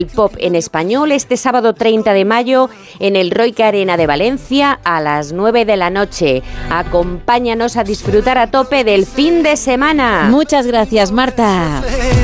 El pop en español este sábado 30 de mayo en el Royca Arena de Valencia a las 9 de la noche. Acompáñanos a disfrutar a tope del fin de semana. Muchas gracias, Marta.